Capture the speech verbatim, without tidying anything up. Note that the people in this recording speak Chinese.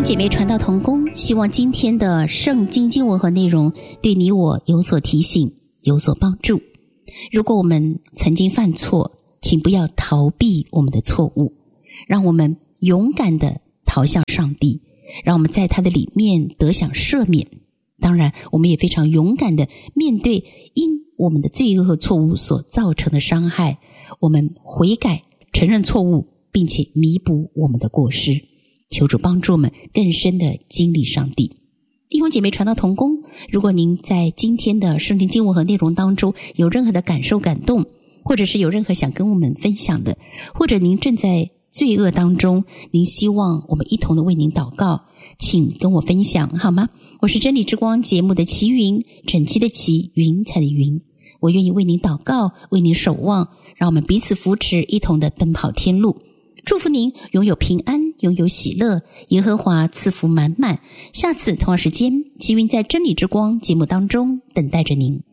姐妹传道同工，希望今天的圣经经文和内容对你我有所提醒，有所帮助。如果我们曾经犯错，请不要逃避我们的错误，让我们勇敢地逃向上帝，让我们在他的里面得享赦免。当然，我们也非常勇敢地面对因我们的罪恶和错误所造成的伤害，我们悔改，承认错误，并且弥补我们的过失。求主帮助我们更深的经历上帝。弟兄姐妹传道同工，如果您在今天的圣经经文和内容当中有任何的感受感动，或者是有任何想跟我们分享的，或者您正在罪恶当中，您希望我们一同的为您祷告，请跟我分享好吗？我是真理之光节目的齐云，整齐的齐，云彩的云。我愿意为您祷告，为您守望，让我们彼此扶持，一同的奔跑天路。祝福您拥有平安，拥有喜乐，耶和华赐福满满。下次同样时间，齐云在真理之光节目当中等待着您。